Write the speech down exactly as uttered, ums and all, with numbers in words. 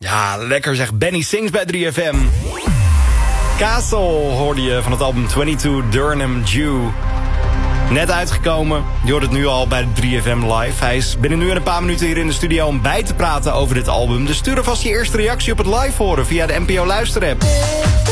Ja, lekker zeg. Benny Sings bij drie F M. Castle hoorde je van het album tweeëntwintig Durham Jew. Net uitgekomen. Je hoort het nu al bij drie F M live. Hij is binnen nu en een paar minuten hier in de studio om bij te praten over dit album. Dus stuur alvast je eerste reactie op het live horen via de N P O Luisterapp.